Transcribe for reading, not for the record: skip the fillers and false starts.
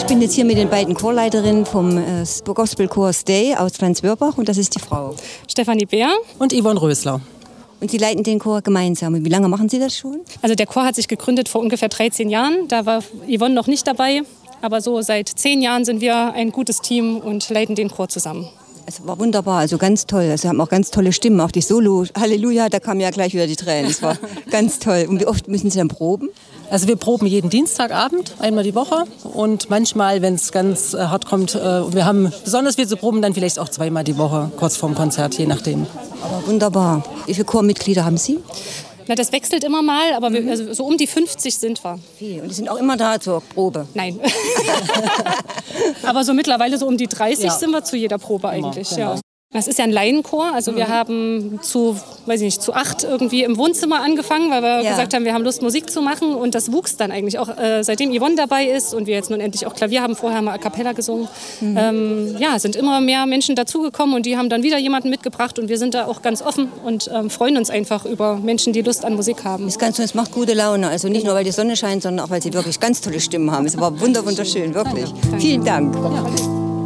bin jetzt hier mit den beiden Chorleiterinnen vom Gospelchor Stay aus Franz-Wörbach und das ist die Frau Stefanie Beer und Yvonne Rösler. Und Sie leiten den Chor gemeinsam. Und wie lange machen Sie das schon? Also der Chor hat sich gegründet vor ungefähr 13 Jahren. Da war Yvonne noch nicht dabei. Aber so seit 10 Jahren sind wir ein gutes Team und leiten den Chor zusammen. Es war wunderbar, also ganz toll. Also haben auch ganz tolle Stimmen, auch die Solo. Halleluja, da kamen ja gleich wieder die Tränen. Es war ganz toll. Und wie oft müssen Sie dann proben? Also wir proben jeden Dienstagabend, einmal die Woche. Und manchmal, wenn es ganz hart kommt, wir haben besonders viel zu proben, dann vielleicht auch 2-mal die Woche, kurz vorm Konzert, je nachdem. Aber wunderbar. Wie viele Chormitglieder haben Sie? Na, das wechselt immer mal, aber also so um die 50 sind wir. Und die sind auch immer da zur Probe? Nein. Aber so mittlerweile so um die 30 sind wir zu jeder Probe eigentlich. Genau. Ja. Das ist ja ein Laienchor, also wir haben zu 8 irgendwie im Wohnzimmer angefangen, weil wir gesagt haben, wir haben Lust, Musik zu machen und das wuchs dann eigentlich auch, seitdem Yvonne dabei ist und wir jetzt nun endlich auch Klavier haben, vorher mal A Cappella gesungen, sind immer mehr Menschen dazugekommen und die haben dann wieder jemanden mitgebracht und wir sind da auch ganz offen und freuen uns einfach über Menschen, die Lust an Musik haben. Es macht gute Laune, also nicht nur, weil die Sonne scheint, sondern auch, weil sie wirklich ganz tolle Stimmen haben. Es war wunderschön, wirklich. Danke. Vielen Dank. Ja.